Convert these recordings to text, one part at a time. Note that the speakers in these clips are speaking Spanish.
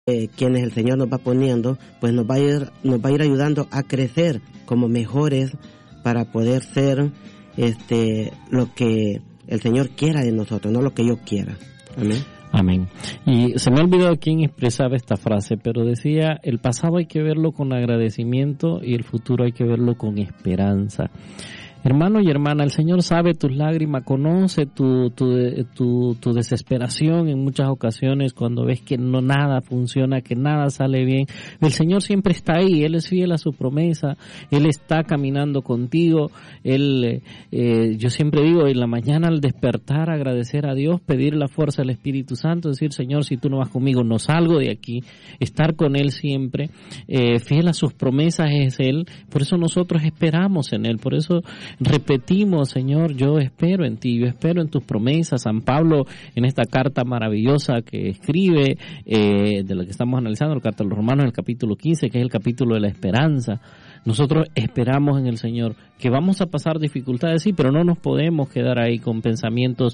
quienes el Señor nos va poniendo, pues nos va a ir ayudando a crecer como mejores para poder ser lo que el Señor quiera de nosotros, no lo que yo quiera. Amén. Amén. Y se me ha olvidado quién expresaba esta frase, pero decía, el pasado hay que verlo con agradecimiento y el futuro hay que verlo con esperanza. Hermano y hermana, el Señor sabe tus lágrimas, conoce tu desesperación en muchas ocasiones cuando ves que nada funciona, que nada sale bien. El Señor siempre está ahí, Él es fiel a su promesa, Él está caminando contigo. Yo siempre digo, en la mañana al despertar, agradecer a Dios, pedir la fuerza del Espíritu Santo, decir, Señor, si tú no vas conmigo, no salgo de aquí, estar con Él siempre. Fiel a sus promesas es Él, por eso nosotros esperamos en Él, por eso repetimos, Señor, yo espero en ti, yo espero en tus promesas. San Pablo, en esta carta maravillosa que escribe, de la que estamos analizando, la carta a los Romanos, el capítulo 15, que es el capítulo de la esperanza. Nosotros esperamos en el Señor, que vamos a pasar dificultades, sí, pero no nos podemos quedar ahí con pensamientos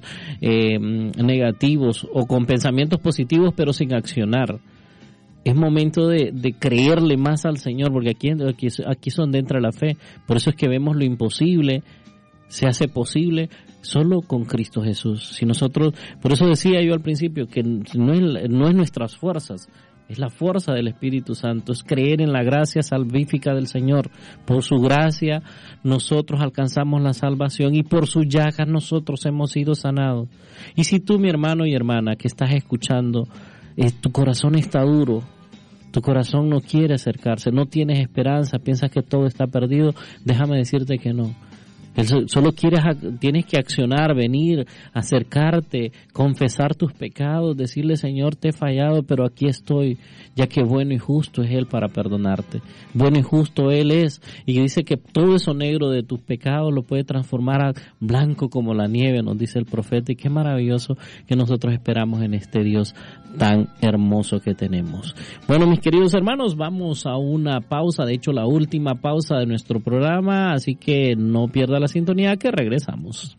negativos o con pensamientos positivos, pero sin accionar. Es momento de creerle más al Señor, porque aquí es donde entra la fe. Por eso es que vemos lo imposible, se hace posible solo con Cristo Jesús. Si nosotros, por eso decía yo al principio que no es nuestras fuerzas, es la fuerza del Espíritu Santo, es creer en la gracia salvífica del Señor. Por su gracia nosotros alcanzamos la salvación y por sus llagas nosotros hemos sido sanados. Y si tú, mi hermano y hermana, que estás escuchando, tu corazón está duro, tu corazón no quiere acercarse, no tienes esperanza, piensas que todo está perdido, déjame decirte que no. Solo tienes que accionar, venir, acercarte, confesar tus pecados, decirle, Señor, te he fallado, pero aquí estoy, ya que bueno y justo es Él para perdonarte. Bueno y justo Él es, y dice que todo eso negro de tus pecados lo puede transformar a blanco como la nieve, nos dice el profeta, y qué maravilloso que nosotros esperamos en este Dios tan hermoso que tenemos. Bueno, mis queridos hermanos, vamos a una pausa, de hecho la última pausa de nuestro programa, así que no pierda la sintonía, que regresamos.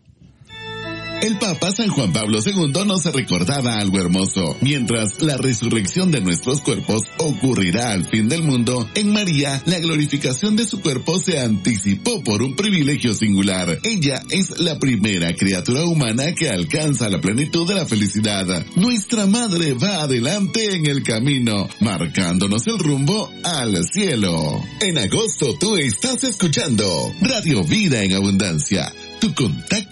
El Papa San Juan Pablo II nos recordaba algo hermoso. Mientras la resurrección de nuestros cuerpos ocurrirá al fin del mundo, en María la glorificación de su cuerpo se anticipó por un privilegio singular. Ella es la primera criatura humana que alcanza la plenitud de la felicidad. Nuestra Madre va adelante en el camino, marcándonos el rumbo al cielo. En agosto tú estás escuchando Radio Vida en Abundancia. Tu contacto